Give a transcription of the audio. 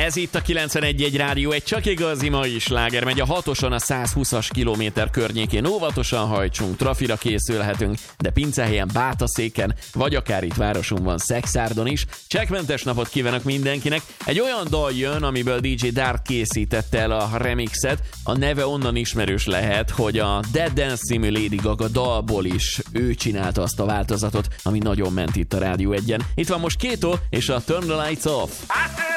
Ez itt a 91.1 Rádió, egy csak igazi mai sláger, megy a 6-oson a 120-as kilométer környékén. Óvatosan hajtsunk, trafira készülhetünk, de pincehelyen, Bátaszéken, vagy akár itt városunkban, Szekszárdon is. Csekkmentes napot kívánok mindenkinek. Egy olyan dal jön, amiből DJ Dark készítette el a remixet. A neve onnan ismerős lehet, hogy a Dead Dance című Lady Gaga dalból is ő csinálta azt a változatot, ami nagyon ment itt a Rádió 1-en. Itt van most Kéto és a Turn the Lights Off.